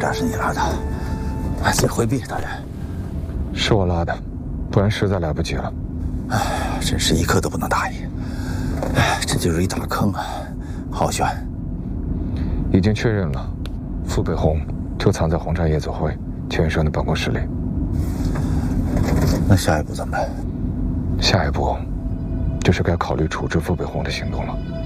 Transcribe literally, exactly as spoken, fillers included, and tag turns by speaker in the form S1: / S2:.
S1: 诈是你拉的，哎，请回避，大人。
S2: 是我拉的，不然实在来不及了。
S1: 哎，真是一刻都不能大意。哎，这就是一大坑啊，好悬。
S2: 已经确认了，傅北红就藏在红杉夜总会钱生的办公室里。
S1: 那下一步怎么办？
S2: 下一步就是该考虑处置傅北红的行动了。